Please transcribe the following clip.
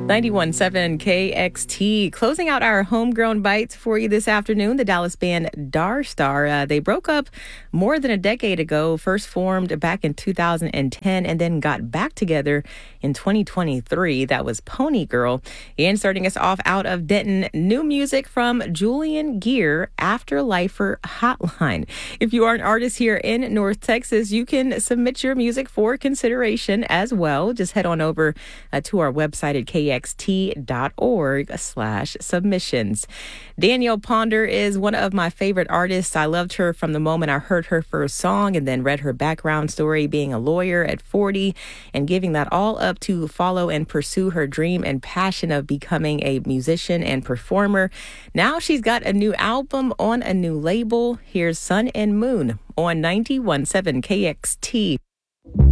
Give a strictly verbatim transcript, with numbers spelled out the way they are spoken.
ninety-one point seven K X T. Closing out our homegrown bites for you this afternoon, the Dallas band Darstar. Uh, they broke up more than a decade ago, first formed back in two thousand ten, and then got back together in twenty twenty-three. That was Pony Girl. And starting us off out of Denton, new music from Julian Gear, Afterlifer Hotline. If you are an artist here in North Texas, you can submit your music for consideration as well. Just head on over uh, to our website at K X T dot org slash submissions. Danielle Ponder is one of my favorite artists. I loved her from the moment I heard her first song and then read her background story, being a lawyer at forty and giving that all up to follow and pursue her dream and passion of becoming a musician and performer. Now she's got a new album on a new label. Here's Sun and Moon on ninety-one point seven K X T.